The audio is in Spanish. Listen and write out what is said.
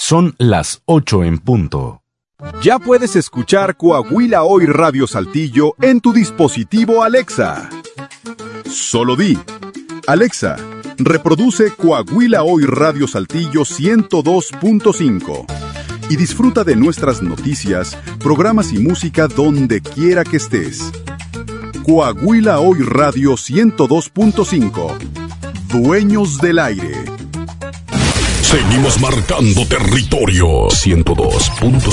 Son las 8 en punto. Ya puedes escuchar Coahuila Hoy Radio Saltillo en tu dispositivo Alexa. Solo di: Alexa, reproduce Coahuila Hoy Radio Saltillo 102.5 y disfruta de nuestras noticias, programas y música donde quiera que estés. Coahuila Hoy Radio 102.5. Dueños del aire. Seguimos marcando territorio 102.5.